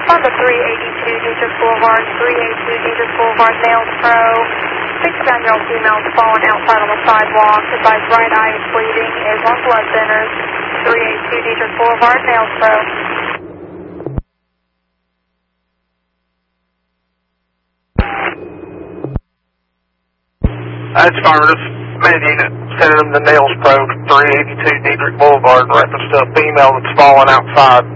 on the 382 Dietrich Boulevard, 382 Dietrich Boulevard, Nails Pro. 6-9-year-old female is fallen outside on the sidewalk. Advised right eye is bleeding, is on blood thinners. 382 Dietrich Boulevard, Nails Pro. That's affirmative. Med unit sending them to Nails Pro, 382 Dietrich Boulevard, in reference to a female that's fallen outside.